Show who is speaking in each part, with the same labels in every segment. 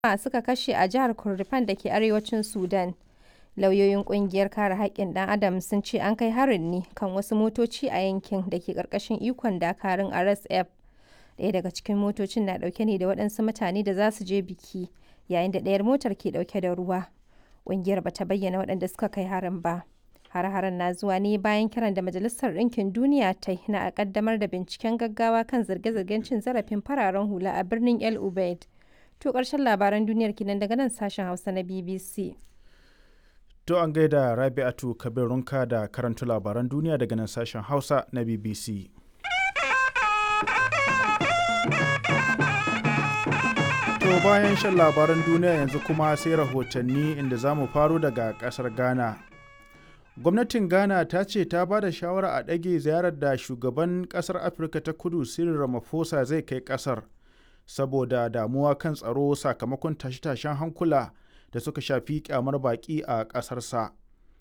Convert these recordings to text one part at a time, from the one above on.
Speaker 1: suka kashe a jihar Kordofan da ke arewacin Sudan. Lauyoyin ƙungiyar kare haƙƙin ɗan Adam sun ce an kai harin ne kan wasu motoci a yankin da ke ƙarƙashin ikon dakarun RSF. Ɗaya daga cikin motocin na ɗauke ne da waɗansu mutane da za su je biki, yayin da ɗayar motar ke ɗauke da ruwa. Ƙungiyar ba ta bayyana waɗanda suka kai harin ba. Hare-haren na zuwa ne bayan kiran da Majalisar Ɗinkin Duniya ta yi na a ƙaddamar da binciken gaggawa kan zarge-zargen cin zarafin fararen hula a birnin El Ubaid. To ƙarshen labaran duniyar kenan daga nan sashen Hausa na BBC.
Speaker 2: To an gaida Rabi'atu Kabirunka da karanta labaran duniya daga nan sashen Hausa na BBC. To bayan shan labaran duniya yanzu kuma sai rahotanni inda za mu faro daga ƙasar Ghana. Gwamnatin Ghana ta ce ta ba da shawara a ɗage ziyarar da shugaban ƙasar Afirka ta Kudu Cyril Ramaphosa zai kai ƙasar saboda damuwa kan tsaro sakamakon tashe-tashen hankula da suka shafi kyamar baƙi a ƙasarsa.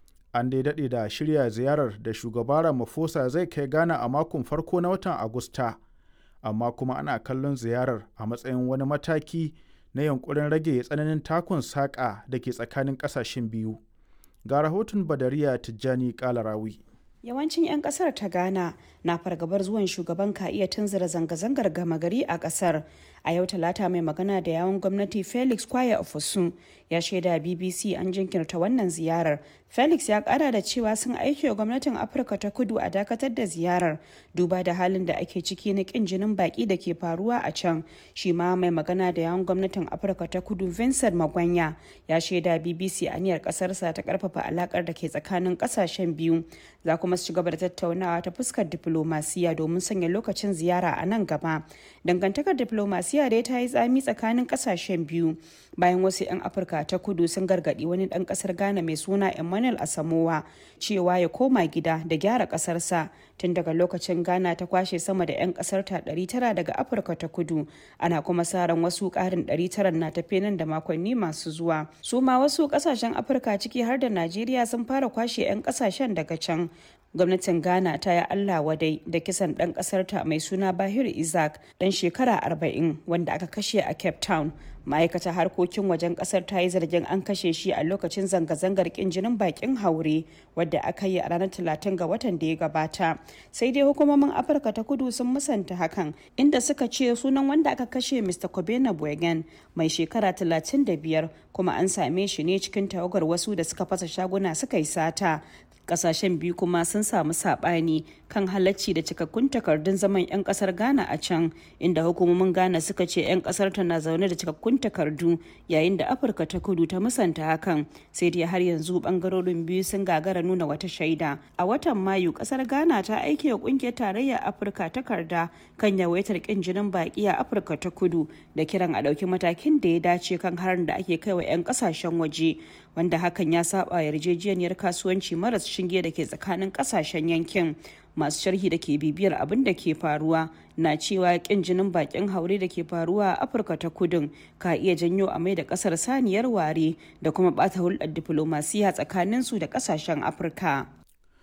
Speaker 2: An dai daɗe da shirya ziyarar da shugaba Ramaphosa zai kai Ghana a makon farko na watan Agusta, amma kuma ana kallon ziyarar a matsayin wani mataki na yunkurin rage tsananin takun saƙa da ke tsakanin ƙasashen biyu. Ga rahoton Badariya Tijjani Kalarawi.
Speaker 3: Yawancin 'yan kasar ta Ghana na fargabar zuwan shugaban ka iya tunzura zanga-zangar gama gari a kasar. A yau Talata mai magana da yawun gwamnati Felix Kwaya Ofosun ya shaida BBC an jinkirta wannan ziyarar. Felix ya kara da cewa sun aiki wa gwamnatin Afirka ta Kudu a dakatar da ziyarar duba da halin da ake ciki na kin jinin baki da ke faruwa a can. Shi ma mai magana da yawun gwamnatin Afirka ta Kudu Vincent Magwanya ya shaida BBC aniyar kasarsa ta karfafa alakar da ke tsakanin kasashen biyu. Za kuma su ci gaba da tattaunawa ta fuskar diplomasiya domin sanya lokacin ziyara a nan gaba. Dangantakar diplomasiya dai ta yi tsami tsakanin kasashen biyu bayan wasu 'yan Afirka ta Kudu sun gargadi wani dan kasar Ghana mai suna Emmanuel Asamoah cewa ya koma gida da gyara kasarsa. Tun daga lokacin Ghana ta kwashe sama da 'yan kasar ta 900 daga Afirka ta Kudu, ana kuma sa ran wasu karin 900 na tafe nan da makonni masu zuwa. Su ma wasu kasashen Afirka ciki har da Najeriya sun fara kwashe 'yan kasashen daga can. Gwamnatin Ghana ta yi Allah wadai da kisan ɗan ƙasarta mai suna Bahir Isaac ɗan shekara 40 wanda aka kashe a Cape Town. Ma'aikatar harkokin wajen ƙasar ta yi zargin an kashe shi a lokacin zanga-zangar ƙin jinin bakin haure wadda aka yi a ranar 30 ga watan da ya gabata. Sai dai hukumomin Afirka ta Kudu sun musanta hakan inda suka ce sunan wanda aka kashe Mr. Kobena Boygan mai shekara 35 kuma an same shi ne cikin tawagar wasu da suka fasa shaguna suka yi sata. Kasashen biyu kuma sun samu sabani kan halacci da cikakkun takardun zaman 'yan kasar Ghana a can, inda hukumomin Ghana suka ce 'yan kasar ta na zaune da cikakkun takardu yayin da Afirka ta Kudu ta musanta hakan. Sai dai har yanzu bangarorin biyu sun gagara nuna wata shaida. A watan Mayu kasar Ghana ta aike wa kungiyar tarayyar Afirka takarda kan yawaitar kin jinin baki a Afirka ta Kudu da kiran a dauki matakin da ya dace kan harin da ake kai wa 'yan kasashen waje, wanda hakan ya saba yarjejeniyar kasuwanci maras shinge da ke tsakanin kasashen yankin. Masu sharhi da ke bibiyar abin da ke faruwa na cewa kin jinin bakin haure da ke faruwa a Afirka ta Kudun ka iya janyo a mai da kasar saniyar ware da kuma bata hulɗar diplomasiya tsakanin su da kasashen Afirka.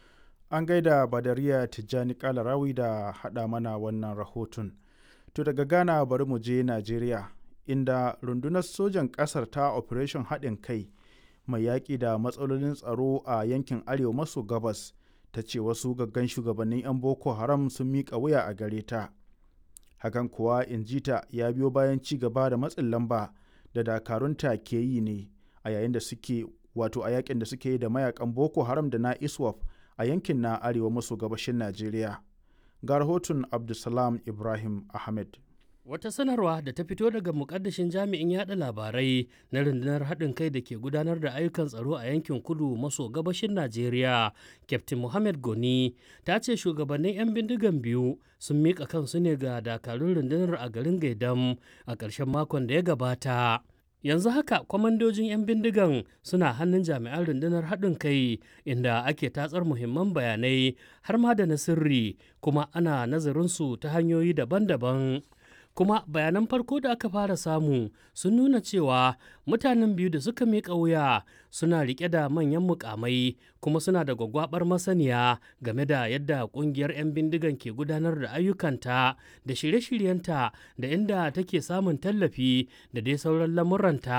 Speaker 2: An gaida Badariya Tijjani Kalarawi da haɗa mana wannan rahoton. To daga Ghana bari mu je Najeriya, inda rundunar sojan ƙasar ta Operation haɗin kai mai yaƙi da matsalolin tsaro a yankin arewa maso gabas ta ce wasu gaggan shugabannin 'yan Boko Haram sun miƙa wuya a gare ta. Hakan kuwa injita ya biyo bayan ci gaba da matsin lamba da dakarunta ke yi ne a yayin da suke a yakin da suke yi da mayakan Boko Haram da na ISWAP a yankin na arewa maso gabashin Najeriya. Ga rahoton Abdulsalam Ibrahim Ahmed.
Speaker 4: Wata sanarwa da ta fito daga mukaddashin jami'in yada labarai na rundunar haɗin kai da ke gudanar da ayyukan tsaro a yankin kudu maso gabashin Najeriya, Captain Mohammed Goni, ta ce shugabannin 'yan bindigan biyu sun miƙa kansu ne ga dakarun rundunar a garin Gaidam a ƙarshen makon da ya gabata. Yanzu haka kwamandojin 'yan bindigan suna hannun jami'an rundunar haɗin kai inda ake tatsar muhimman bayanai har ma da na sirri, kuma ana nazarinsu ta hanyoyi daban-daban. kuma bayanan farko da aka fara samu sun nuna cewa mutanen biyu da suka miƙa wuya suna riƙe da manyan mukamai kuma suna da gwaggwabar masaniya game da yadda ƙungiyar 'yan bindigan ke gudanar da ayyukanta da shirye-shiryenta da inda take samun tallafi da dai sauran lamuranta.